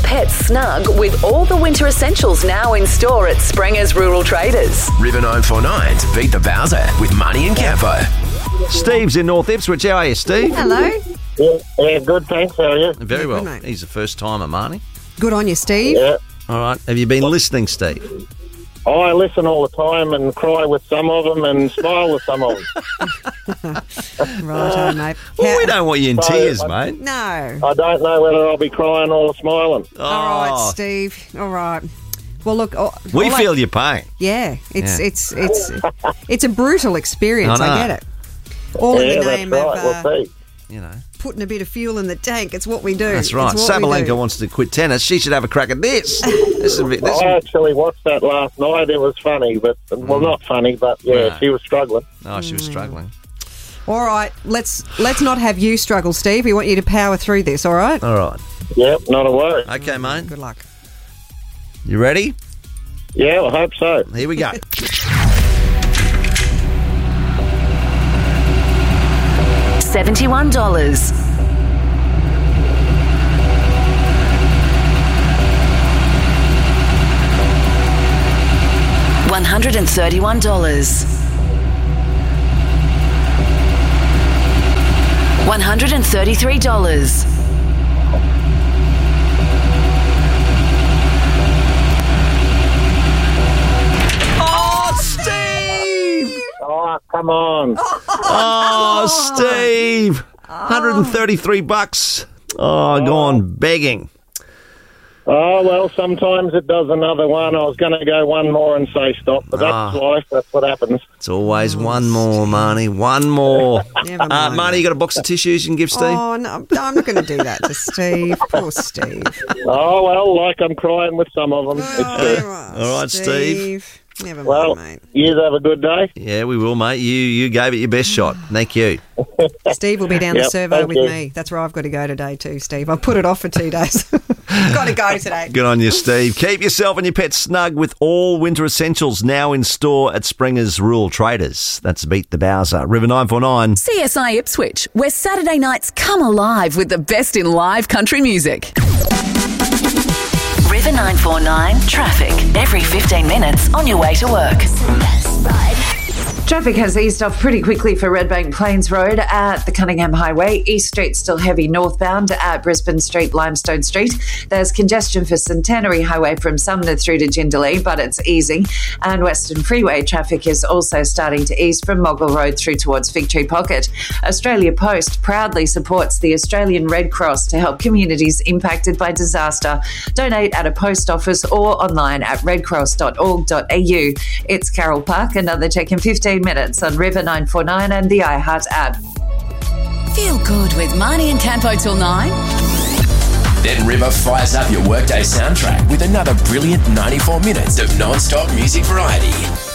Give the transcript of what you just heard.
pets snug with all the winter essentials now in store at Springer's Rural Traders. River 949's Beat the Bowser with Money and Campo. Steve's in North Ipswich. How are you, Steve? Hello. Yeah, good, thanks. How are you? Very well. good, mate. He's the first timer, Marnie. Good on you, Steve. Yeah. All right. Have you been listening, Steve? I listen all the time and cry with some of them and smile with some of them. Righto, mate. Well, we don't want you in tears, I- mate. No. I don't know whether I'll be crying or smiling. All right, Steve. All right. Well, look. We feel your pain. Yeah. Yeah. It's a brutal experience. I know. I get it. All in Yeah, the that's name right. of We'll see. You know. putting a bit of fuel in the tank. It's what we do. That's right. It's what we Sabalenka do. wants to quit tennis. She should have a crack at this. I actually watched that last night. It was funny, but well, not funny, but yeah, No. she was struggling. Oh, she was struggling. All right, let's not have you struggle, Steve. We want you to power through this, all right? All right. Yep, not a worry. Okay, mate. Good luck. You ready? Yeah, I hope so. Here we go. $71. $131. $133. Oh, Steve! Oh, come on. Oh, Steve! $133. Oh, gone begging. Oh, well, sometimes it does another one. I was going to go one more and say stop, but that's life. That's what happens. It's always one more, Marnie. One more. Never mind. Marnie, you got a box of tissues you can give Steve? Oh, no, I'm not going to do that to Steve. Poor Steve. Oh, well, like I'm crying with some of them. It's good. All right, Steve. Never Well, mind, you have a good day. Yeah, we will, mate. You gave it your best shot. Thank you. mate. Steve will be down the Yep, servo thank with you. me. That's where I've got to go today too, Steve. I put it off for 2 days. Got to go today. Good on you, Steve. Keep yourself and your pets snug with all winter essentials now in store at Springer's Rural Traders. That's Beat the Bowser. River 949. CSI Ipswich, where Saturday nights come alive with the best in live country music. River 949 traffic every 15 minutes on your way to work. Traffic has eased off pretty quickly for Redbank Plains Road at the Cunningham Highway. East Street still heavy northbound at Brisbane Street, Limestone Street. There's congestion for Centenary Highway from Sumner through to Jindalee, but it's easing. And Western Freeway traffic is also starting to ease from Moggle Road through towards Victory Pocket. Australia Post proudly supports the Australian Red Cross to help communities impacted by disaster. Donate at a post office or online at redcross.org.au. It's Carol Park, another check in 15 minutes on River 949 and the iHeart app. Feel good with Marnie and Campo till 9. Then River fires up your workday soundtrack with another brilliant 94 minutes of non-stop music variety.